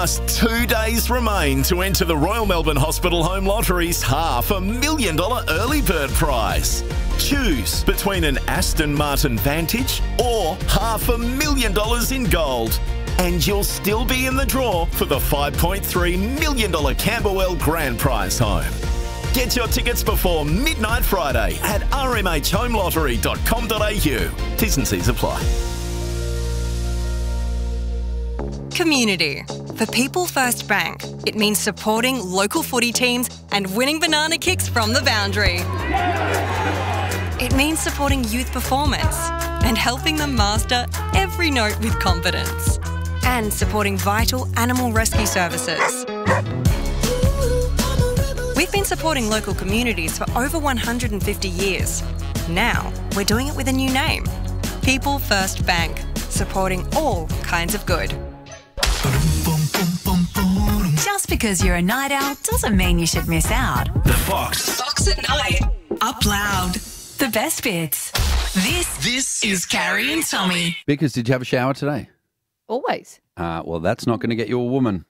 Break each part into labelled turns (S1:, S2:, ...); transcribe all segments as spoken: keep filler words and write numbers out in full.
S1: Just two days remain to enter the Royal Melbourne Hospital Home Lottery's half a million dollar early bird prize. Choose between an Aston Martin Vantage or half a million dollars in gold. And you'll still be in the draw for the five point three million dollars Camberwell Grand Prize home. Get your tickets before midnight Friday at r m h home lottery dot com dot a u. T's and C's apply.
S2: Community. For People First Bank, it means supporting local footy teams and winning banana kicks from the boundary. It means supporting youth performance and helping them master every note with confidence. And supporting vital animal rescue services. We've been supporting local communities for over one hundred fifty years. Now, we're doing it with a new name. People First Bank, supporting all kinds of good.
S3: Just because you're a night owl doesn't mean you should miss out.
S1: The Fox.
S3: Fox at Night. Up loud. The best bits. This, this is Carrie and Tommy.
S4: Because did you have a shower today?
S5: Always.
S4: Uh, well, that's not going to get you a woman.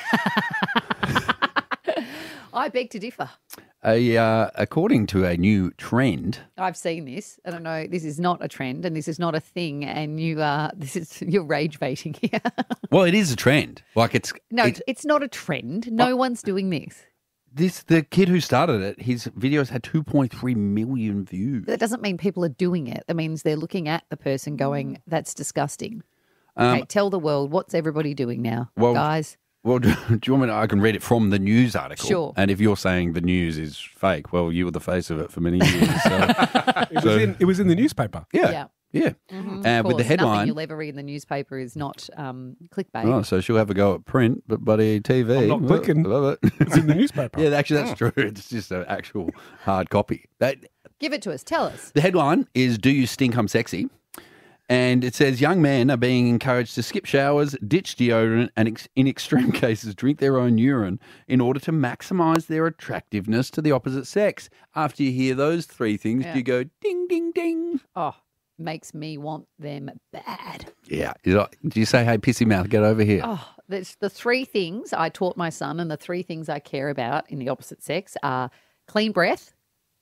S5: I beg to differ.
S4: A, uh, according to a new trend.
S5: I've seen this, and I know this is not a trend, and this is not a thing, and you are this is you're rage baiting here.
S4: Well, it is a trend. Like it's
S5: no,
S4: it's,
S5: it's not a trend. No
S4: uh,
S5: one's doing this.
S4: This the kid who started it. His videos had two point three million views.
S5: That doesn't mean people are doing it. That means they're looking at the person going, "That's disgusting."
S4: Um,
S5: Okay, tell the world, what's everybody doing now,
S4: well,
S5: guys?
S4: Well, do, do you want me to, I can read it from the news article.
S5: Sure.
S4: And if you're saying the news is fake, well, you were the face of it for many years. So,
S6: it,
S4: so,
S6: was in, it was in the newspaper.
S4: Yeah.
S5: Yeah.
S4: Yeah.
S5: Mm-hmm.
S4: Uh, with the
S5: Nothing
S4: headline.
S5: you'll ever read in the newspaper is not um, clickbait.
S4: Oh, so she'll have a go at print, but buddy, T V.
S6: I'm not clicking.
S4: Love it.
S6: It's in the newspaper.
S4: Yeah, actually, that's true. It's just an actual hard copy. That
S5: Give it to us. Tell us.
S4: The headline is "Do You Stink? I'm Sexy?" And it says young men are being encouraged to skip showers, ditch deodorant, and ex- in extreme cases drink their own urine in order to maximise their attractiveness to the opposite sex. After you hear those three things,
S5: Yeah.
S4: do you go ding, ding, ding?
S5: Oh, makes me want them bad.
S4: Yeah. You know, do you say, hey, pissy mouth, get over here?
S5: Oh, there's the three things I taught my son, and the three things I care about in the opposite sex are clean breath,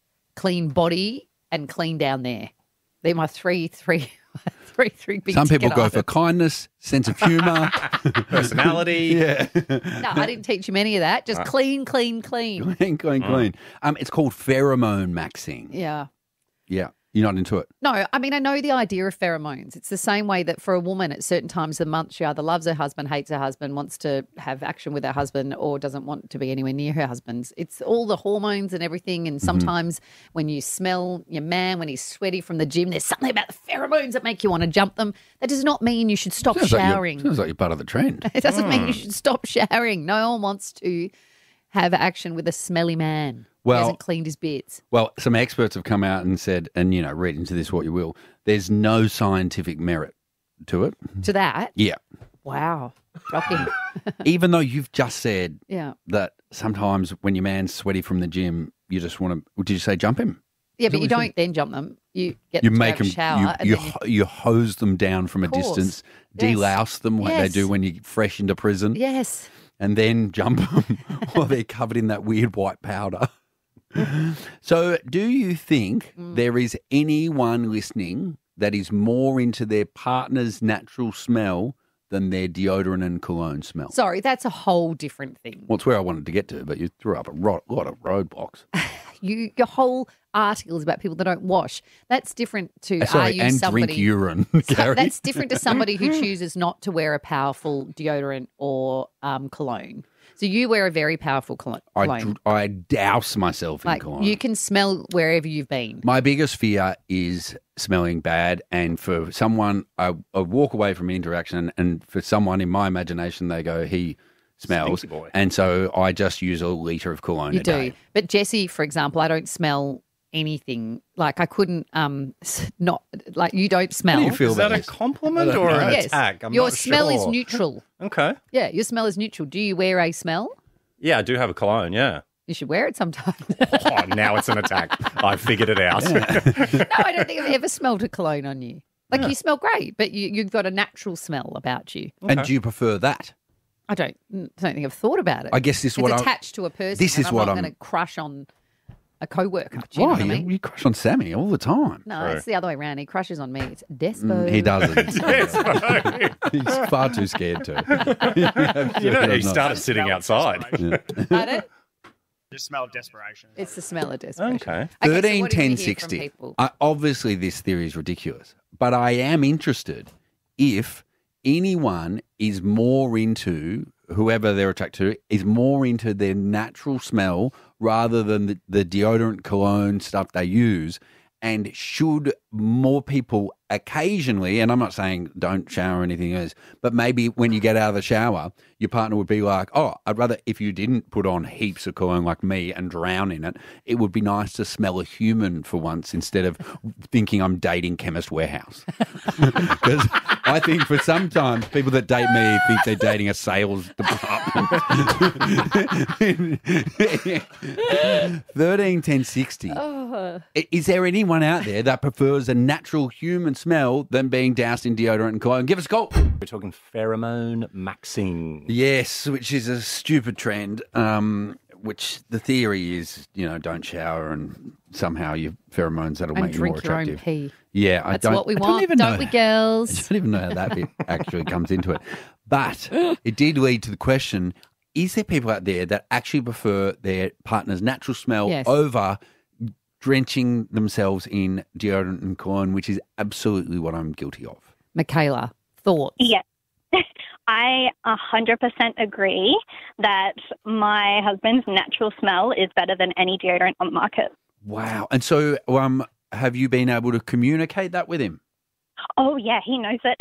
S5: clean body, and clean down there. They're my three, three, three, three big.
S4: Some people
S5: ticket
S4: go
S5: items.
S4: for kindness, sense of humour.
S7: Personality.
S4: Yeah.
S5: No, I didn't teach him any of that. Just clean, clean, clean.
S4: Clean, clean, clean. Um, it's called pheromone maxing.
S5: Yeah.
S4: Yeah. You're not into it?
S5: No, I mean, I know the idea of pheromones. It's the same way that for a woman at certain times of the month, she either loves her husband, hates her husband, wants to have action with her husband, or doesn't want to be anywhere near her husband. It's all the hormones and everything. And sometimes when you smell your man, when he's sweaty from the gym, there's something about the pheromones that make you want to jump them. That does not mean you should stop
S4: Sounds like you're-
S5: showering.
S4: sounds like you're part of the trend.
S5: It doesn't mean you should stop showering. No one wants to have action with a smelly man who
S4: Well-
S5: hasn't cleaned his bits.
S4: Well, some experts have come out and said, and, you know, read into this what you will, there's no scientific merit to it.
S5: To that,
S4: Yeah.
S5: wow, shocking.
S4: Even though you've just said
S5: Yeah.
S4: that sometimes when your man's sweaty from the gym, you just want to, did you say jump him?
S5: Yeah,
S4: Is that
S5: but
S4: what
S5: you
S4: you
S5: don't
S4: said?
S5: then jump them. You get
S4: You
S5: them to
S4: make
S5: have
S4: them,
S5: a shower
S4: you,
S5: and
S4: you,
S5: then you,
S4: ho- you hose them down from a
S5: course.
S4: distance,
S5: Yes.
S4: delouse them like
S5: Yes.
S4: they do when you're fresh into prison,
S5: yes.
S4: and then jump them while they're covered in that weird white powder. So do you think
S5: Mm.
S4: there is anyone listening that is more into their partner's natural smell than their deodorant and cologne smell?
S5: Sorry, that's a whole different thing.
S4: Well, it's where I wanted to get to, but you threw up a ro- lot of roadblocks.
S5: You, your whole article is about people that don't wash. That's different to
S4: Uh, Sorry,
S5: are you
S4: and
S5: somebody?
S4: drink urine,
S5: So
S4: Gary.
S5: that's different to somebody who chooses not to wear a powerful deodorant or um, cologne. So you wear a very powerful colo-
S4: I,
S5: cologne.
S4: dr- I douse myself in
S5: like
S4: cologne.
S5: you can smell wherever you've been.
S4: My biggest fear is smelling bad, and for someone, I, I walk away from an interaction, and for someone in my imagination, they go, he smells,
S7: Stinky boy.
S4: and so I just use a litre of cologne
S5: You
S4: a
S5: do.
S4: day.
S5: But Jessie, for example, I don't smell anything. Like I couldn't um s- not like you don't smell.
S4: How do you feel
S7: Is
S4: about
S7: that a
S4: this?
S7: compliment
S4: I don't
S7: or
S4: know.
S7: an
S5: Yes.
S7: attack? I'm
S5: Your
S7: not
S5: smell is
S7: sure.
S5: neutral.
S7: Okay.
S5: Yeah, your smell is neutral. Do you wear a smell?
S7: Yeah, I do have a cologne, yeah.
S5: You should wear it sometime.
S7: Oh, now it's an attack. I figured it out.
S5: No, I don't think I've ever smelled a cologne on you. Like you smell great, but you, you've got a natural smell about you.
S4: And do you prefer that
S5: I don't don't think I've thought about it.
S4: I guess this is
S5: it's
S4: what I-
S5: attached to a person.
S4: this
S5: and
S4: is
S5: I'm
S4: what
S5: not
S4: I'm-
S5: going to crush on a co-worker. Do you
S4: Why?
S5: know what I
S4: You,
S5: mean?
S4: you crush on Sammy all the time.
S5: No, it's the other way around. He crushes on me. It's despo.
S4: Mm, he doesn't. He's far too scared to.
S7: You know, he started sitting outside.
S5: Pardon?
S8: Just smell of desperation.
S5: It's the smell of desperation.
S7: Okay.
S5: so
S4: Thirteen,
S5: what do you
S4: ten,
S5: hear from
S4: sixty.
S5: people?
S4: I, obviously, this theory is ridiculous, but I am interested if anyone is more into whoever they're attracted to is more into their natural smell rather than the, the deodorant, cologne stuff they use. And should more people occasionally, and I'm not saying don't shower or anything else, but maybe when you get out of the shower, your partner would be like, oh, I'd rather if you didn't put on heaps of cologne like me and drown in it, it would be nice to smell a human for once instead of thinking I'm dating Chemist Warehouse. Because I think for sometimes people that date me think they're dating a sales department. thirteen, ten, sixty.
S5: Oh.
S4: I- Is there anyone out there that prefers a natural human smell than being doused in deodorant and cologne? Give us a call.
S7: We're talking pheromone maxing.
S4: Yes, which is a stupid trend. Um, which the theory is, you know, don't shower and somehow your pheromones that'll
S5: And
S4: make you more
S5: drink your own
S4: attractive.
S5: pee.
S4: Yeah, I
S5: That's
S4: don't.
S5: what we
S4: I don't
S5: want,
S4: even
S5: don't
S4: know
S5: we,
S4: how-
S5: girls?
S4: I don't even know how that bit actually comes into it. But it did lead to the question: is there people out there that actually prefer their partner's natural smell
S5: Yes.
S4: over drenching themselves in deodorant and cologne, which is absolutely what I'm guilty of?
S5: Michaela, thoughts?
S9: Yes. I one hundred percent agree that my husband's natural smell is better than any deodorant on the market.
S4: Wow. And so, um, have you been able to communicate that with him?
S9: Oh, yeah, he knows it.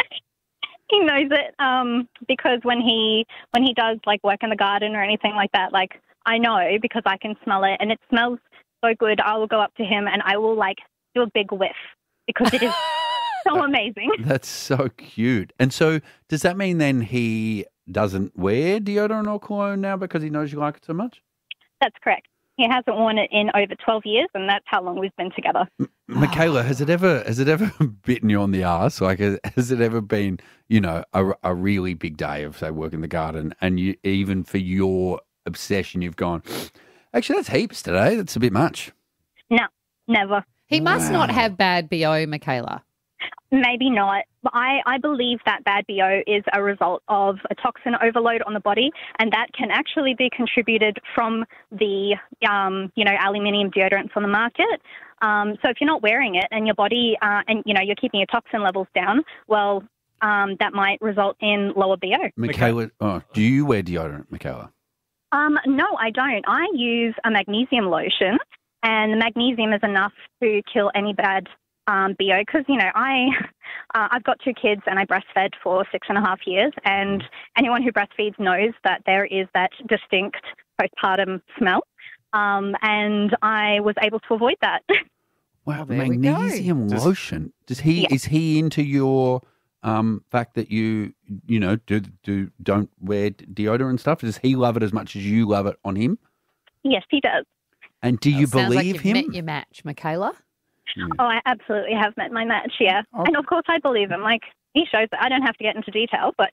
S9: He knows it um, because when he when he does, like, work in the garden or anything like that, like, I know because I can smell it, and it smells so good. I will go up to him and I will, like, do a big whiff because it is so amazing.
S4: That's so cute. And so, does that mean then he doesn't wear deodorant or cologne now because he knows you like it so much?
S9: That's correct. He hasn't worn it in over twelve years, and that's how long we've been together.
S4: Michaela, has it ever has it ever bitten you on the arse? Like, has, has it ever been, you know, a, a really big day of say work in the garden, and you even for your obsession, you've gone, actually, that's heaps today. That's a bit much.
S9: No, never.
S5: He must not
S4: Wow.
S5: have bad B O, Michaela.
S9: Maybe not. But I, I believe that bad B O is a result of a toxin overload on the body, and that can actually be contributed from the, um, you know, aluminium deodorants on the market. Um, so if you're not wearing it and your body, uh, and, you know, you're keeping your toxin levels down, well, um, that might result in lower B O.
S4: Michaela, oh, do you wear deodorant, Michaela?
S9: Um, no, I don't. I use a magnesium lotion, and the magnesium is enough to kill any bad um, B O because, you know, I, uh, I've got two kids and I breastfed for six and a half years, and anyone who breastfeeds knows that there is that distinct postpartum smell, um, and I was able to avoid that.
S4: Wow,
S5: there we go.
S4: magnesium
S7: Does-
S4: lotion. Does he
S9: Yeah.
S4: is he into your um fact that you you know do do don't wear deodorant and stuff? Does he love it as much as you love it on him?
S9: Yes, he does.
S4: And do you
S5: Sounds like
S4: believe
S5: you've
S4: him?
S5: met your match, Michaela.
S9: Oh, I absolutely have met my match, yeah.
S4: Oh.
S9: And of course I believe him. Like, he shows that I don't have to get into detail, but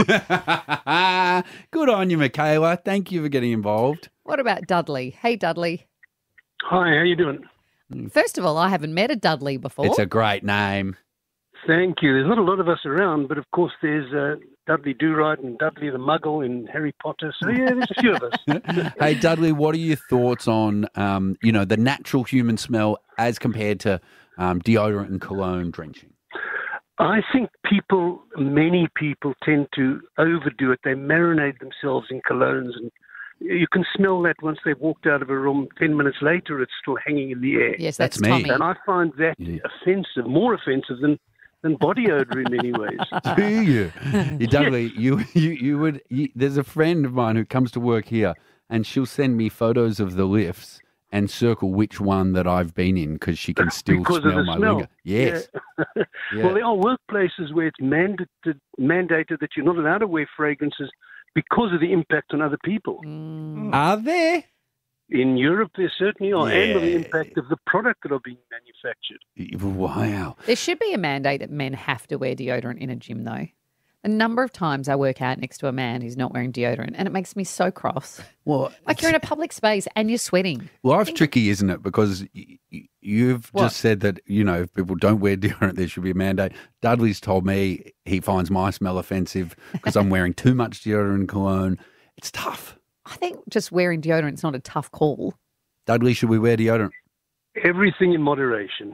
S4: Good on you, Michaela. Thank you for getting involved.
S5: What about Dudley? Hey, Dudley.
S10: Hi, how you doing?
S5: First of all, I haven't met a Dudley before.
S4: It's a great name.
S10: Thank you. There's not a lot of us around, but of course there's uh, Dudley Do-Right and Dudley the Muggle in Harry Potter. So yeah, there's a few of us.
S4: Hey, Dudley, what are your thoughts on um, you know, the natural human smell as compared to um, deodorant and cologne drenching?
S10: I think people, many people tend to overdo it. They marinate themselves in colognes, and you can smell that once they've walked out of a room. Ten minutes later, it's still hanging in the air.
S5: Yes,
S4: That's
S5: that's,
S4: me.
S5: Tommy.
S10: And I find that
S4: Yeah.
S10: offensive, more offensive than, than body odor in many ways.
S4: Do you? you Dudley, you, you, you would. You, there's a friend of mine who comes to work here, and she'll send me photos of the lifts and circle which one that I've been in because she can still
S10: Because of
S4: smell
S10: the
S4: my
S10: smell.
S4: linger. Yes.
S10: Yeah.
S4: Yeah.
S10: Well, there are workplaces where it's mandated, mandated that you're not allowed to wear fragrances because of the impact on other people.
S5: Mm.
S4: Are there?
S10: In Europe, there certainly are, and on the
S4: Yeah.
S10: impact of the product that are being manufactured.
S4: Wow.
S5: There should be a mandate that men have to wear deodorant in a gym, though. A number of times I work out next to a man who's not wearing deodorant, and it makes me so cross.
S4: Well,
S5: like you're in a public space and you're sweating.
S4: life's tricky, isn't it? Because y- y- you've
S5: What?
S4: just said that, you know, if people don't wear deodorant, there should be a mandate. Dudley's told me he finds my smell offensive because I'm wearing too much deodorant and cologne. It's tough.
S5: I think just wearing deodorant is not a tough call.
S4: Dudley, should we wear deodorant?
S10: Everything in moderation.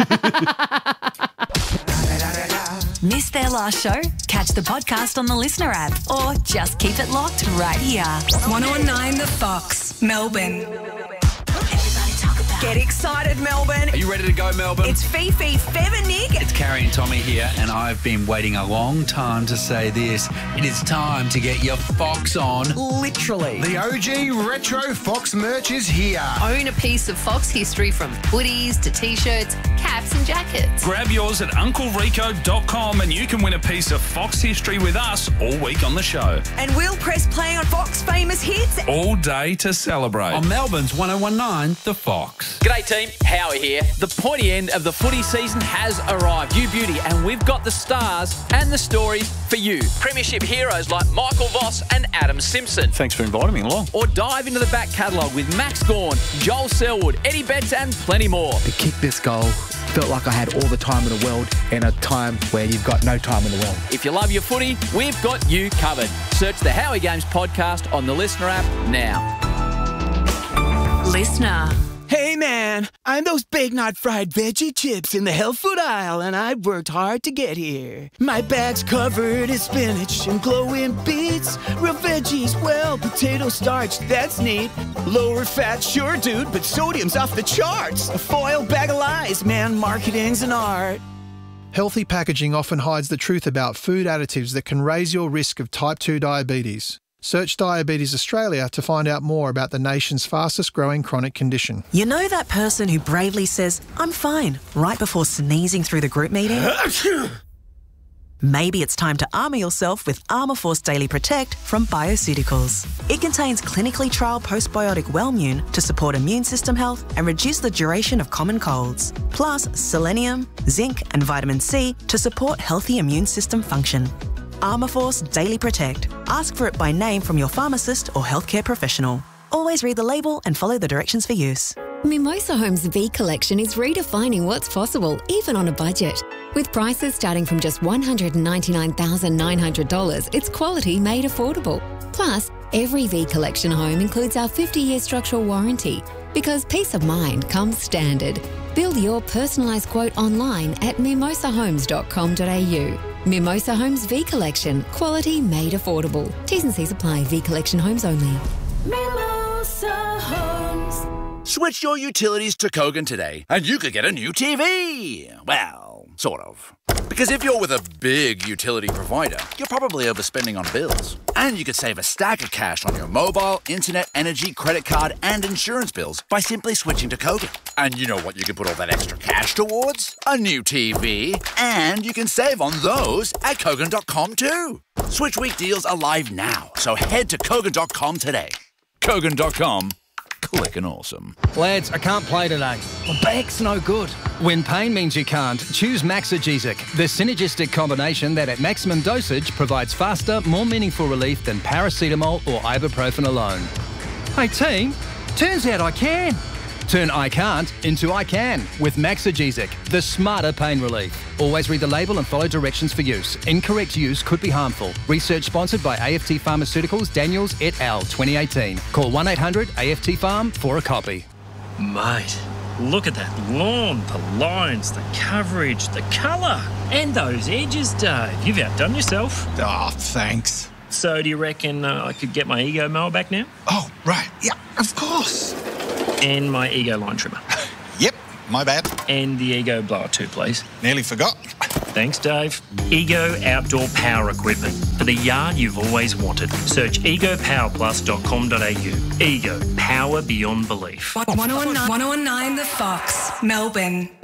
S3: Missed their last show? Catch the podcast on the Listener app or just keep it locked right here.
S11: one oh nine The Fox, Melbourne. Get excited, Melbourne.
S12: Are you ready to go, Melbourne?
S11: It's Fifi, Fev and Nick.
S12: It's Carrie and Tommy here, and I've been waiting a long time to say this. It is time to get your Fox on.
S13: Literally. The O G Retro Fox merch is here.
S14: Own a piece of Fox history from hoodies to T-shirts, caps and jackets.
S15: Grab yours at uncle rico dot com and you can win a piece of Fox history with us all week on the show.
S11: And we'll press play on Fox famous hits.
S15: All day to celebrate.
S12: On Melbourne's one oh one nine, The Fox.
S16: G'day team, Howie here. The pointy end of the footy season has arrived. You beauty, and we've got the stars and the stories for you. Premiership heroes like Michael Voss and Adam Simpson.
S7: Thanks for inviting me along.
S16: Or dive into the back catalogue with Max Gawn, Joel Selwood, Eddie Betts and plenty more.
S17: To kick this goal, felt like I had all the time in the world in a time where you've got no time in the world.
S16: If you love your footy, we've got you covered. Search the Howie Games podcast on the Listener app now.
S3: Listener.
S18: Hey man, I'm those Big Knot fried veggie chips in the health food aisle, and I've worked hard to get here. My bag's covered in spinach and glowing beets, real veggies, well, potato starch, that's neat. Lower fat, sure dude, but sodium's off the charts. A foil bag of lies, man, marketing's an art.
S19: Healthy packaging often hides the truth about food additives that can raise your risk of type two diabetes. Search Diabetes Australia to find out more about the nation's fastest growing chronic condition.
S20: You know that person who bravely says, I'm fine, right before sneezing through the group meeting? Maybe it's time to armour yourself with Armourforce Daily Protect from Bioceuticals. It contains clinically trialled postbiotic Wellmune to support immune system health and reduce the duration of common colds, plus selenium, zinc and vitamin C to support healthy immune system function. Armourforce Daily Protect. Ask for it by name from your pharmacist or healthcare professional. Always read the label and follow the directions for use.
S21: Mimosa Homes V Collection is redefining what's possible, even on a budget. With prices starting from just one hundred ninety-nine thousand nine hundred dollars, it's quality made affordable. Plus, every V Collection home includes our fifty-year structural warranty, because peace of mind comes standard. Build your personalised quote online at mimosa homes dot com dot a u. Mimosa Homes V Collection. Quality made affordable. T's and C's apply. V Collection homes only.
S22: Mimosa Homes. Switch your utilities to Kogan today and you could get a new T V. Well, sort of. Because if you're with a big utility provider, you're probably overspending on bills. And you could save a stack of cash on your mobile, internet, energy, credit card, and insurance bills by simply switching to Kogan. And you know what you can put all that extra cash towards? A new T V. And you can save on those at Kogan dot com too. Switch week deals are live now, so head to Kogan dot com today. Kogan dot com. Clicking awesome.
S23: Lads, I can't play today. My back's no good. When pain means you can't, choose Maxigesic, the synergistic combination that at maximum dosage provides faster, more meaningful relief than paracetamol or ibuprofen alone. Hey team, turns out I can. Turn I can't into I can with Maxigesic, the smarter pain relief. Always read the label and follow directions for use. Incorrect use could be harmful. Research sponsored by A F T Pharmaceuticals, Daniels et al. twenty eighteen. Call one eight hundred A F T Farm for a copy.
S24: Mate, look at that lawn, the lines, the coverage, the colour, and those edges, Dave. You've outdone yourself.
S13: Oh, thanks.
S24: So do you reckon uh, I could get my Ego mower back now?
S13: Oh, right. Yeah, of course.
S24: And my Ego line trimmer.
S13: Yep, my bad.
S24: And the Ego blower too, please.
S13: Nearly forgot.
S24: Thanks, Dave. Ego Outdoor Power Equipment for the yard you've always wanted. Search ego power plus dot com dot a u. Ego, power beyond belief.
S11: one oh nine The Fox, Melbourne.